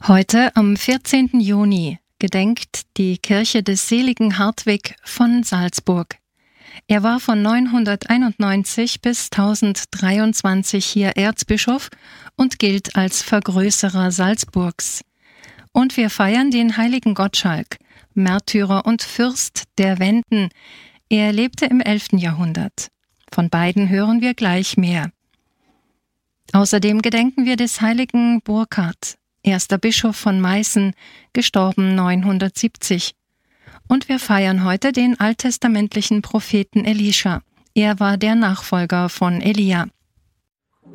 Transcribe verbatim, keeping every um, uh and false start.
Heute, am vierzehnten Juni, gedenkt die Kirche des seligen Hartwig von Salzburg. Er war von neunhunderteinundneunzig bis tausenddreiundzwanzig hier Erzbischof und gilt als Vergrößerer Salzburgs. Und wir feiern den heiligen Gottschalk, Märtyrer und Fürst der Wenden. Er lebte im elften Jahrhundert. Von beiden hören wir gleich mehr. Außerdem gedenken wir des heiligen Burkhard, erster Bischof von Meißen, gestorben neunhundertsiebzig. Und wir feiern heute den alttestamentlichen Propheten Elischa. Er war der Nachfolger von Elia.